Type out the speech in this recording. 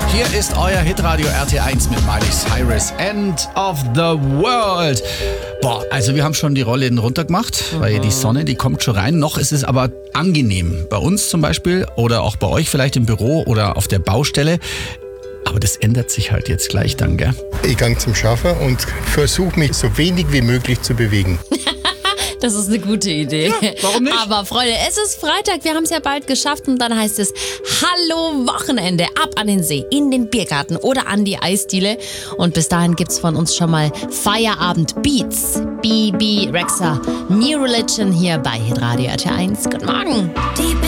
Hier ist euer Hitradio RT1 mit Miley Cyrus, End of the World. Boah, also wir haben schon die Rollläden runtergemacht, weil die Sonne, die kommt schon rein. Noch ist es aber angenehm. Bei uns zum Beispiel oder auch bei euch vielleicht im Büro oder auf der Baustelle. Aber das ändert sich halt jetzt gleich dann, gell? Ich gehe zum Schaffen und versuche mich so wenig wie möglich zu bewegen. Das ist eine gute Idee. Ja, warum nicht? Aber Freunde, es ist Freitag, wir haben es ja bald geschafft und dann heißt es Hallo Wochenende, ab an den See, in den Biergarten oder an die Eisdiele. Und bis dahin gibt's von uns schon mal Feierabend Beats. BB Rexha, New Religion hier bei Hitradio RT1. Guten Morgen.